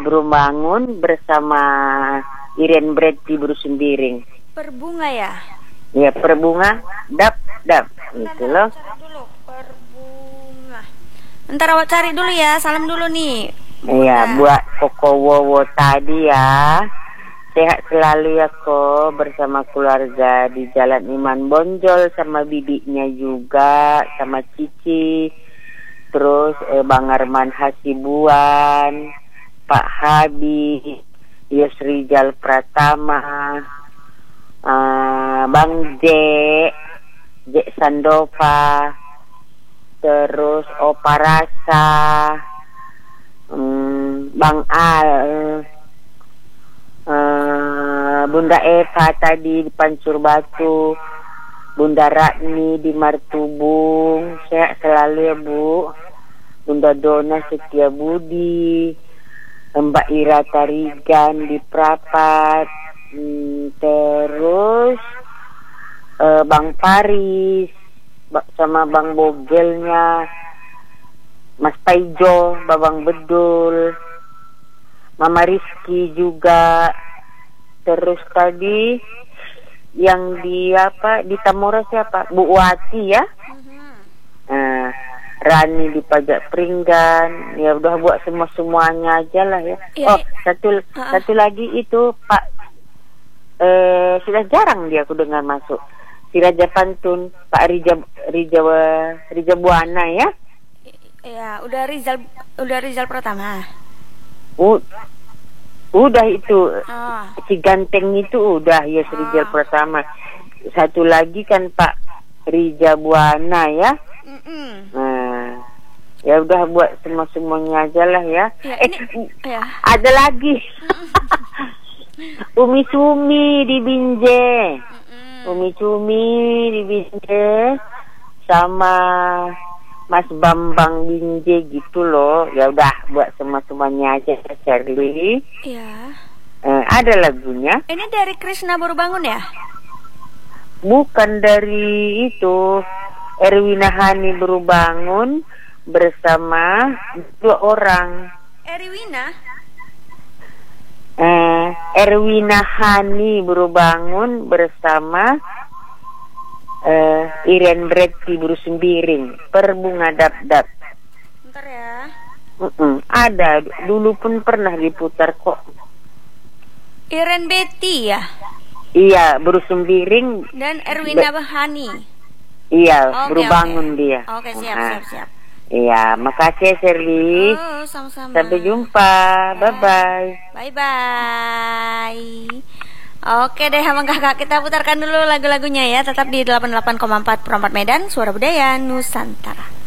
Berubangun bersama Iren Breti Berusumbiring. Perbunga ya? Ya, Perbunga dap gitu loh. Cari dulu Perbunga. Ntar awak cari dulu ya, salam dulu nih. Iya, buat Koko Wowo tadi ya. Sehat selalu ya kok, bersama keluarga di Jalan Iman Bonjol, sama bibinya juga, sama Cici. Terus Bang Arman Hasibuan, Pak Habi, Yos Rijal Pratama, Bang J Sandova, terus Opa Rasa, Bang Al, Bunda Eva tadi di Pancur Batu, Bunda Ratni di Martubung, sehat selalu ya Bu. Bunda Dona Setia Budi, Mbak Ira Tarigan di Prapat, terus Bang Paris sama Bang Bogelnya, Mas Paijo, Babang Bedul, Mama Rizky juga. Terus tadi yang di Tamora siapa? Bu Wati ya. Rani di Pajak Pringgan. Ya udah buat semuanya aja lah ya. Ya, satu lagi itu Pak sudah jarang dia aku dengar masuk. Si Raja Pantun, Pak Rija Buana ya. Ya, udah Rizal Pratama. Udah itu. Si Ganteng itu udah ya, Rizal Pratama. Satu lagi kan Pak Rija Buana ya. Nah, ya udah buat semuanya aja lah ya. Ada lagi. Umi Sumi di Binjai. Sama Mas Bambang Binjai gitu loh. Ya udah buat semuanya aja ya, Shirley. Iya. Ada lagunya. Ini dari Krishna Barubangun ya? Bukan, dari itu Erwina Hani Barubangun bersama 2 orang. Erwina Hani Barubangun bersama Iren Breti Berusumbiring, Perbunga dap. Bentar ya. Ada, dulu pun pernah diputar kok. Iren Betty ya? Iya, Berusumbiring dan Erwina Hani. Iya, Berubangun dia. Oke, siap. Iya, makasih Shirley. Sama-sama. Sampai jumpa. Bye-bye. Bye-bye. Oke deh Abang Kakak, kita putarkan dulu lagu-lagunya ya. Tetap di 88,4 Perempat Medan, Suara Budaya Nusantara.